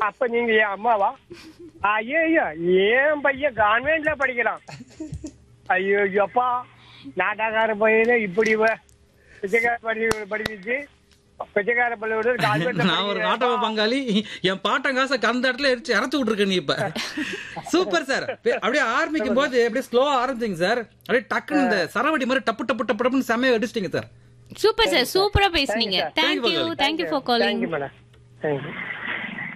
அப்ப நீங்க என் அம்மாவா? ஐயோ ஏன் பையன் கான்வென்ட்ல படிக்கிறான். ஐயோ அப்பா நாட்டாக்கார பையனே இப்படி பிச்சைக்கார படிச்சு பிச்சைக்கார பள்ளியோட நான் ஒரு நாட்டவ பங்காளி, என் பாட்டன் காசை அந்த இடத்துல இறச்சு விட்டுருக்க நீ இப்ப. Super sir. அப்படியே ஆரம்பிக்கும் போது அப்படியே ஸ்லோவா ஆரம்பிச்சிங்க சார். அப்படியே டக்குன்னு இந்த சரவடி மாதிரி டப்பு டப்பு டப்பு டப்புன்னு செம்மையா அடிச்சிட்டீங்க சார். சூப்பர் சார், சூப்பரா பேசுனீங்க. Thank you for calling. Thank you madam. Thank you.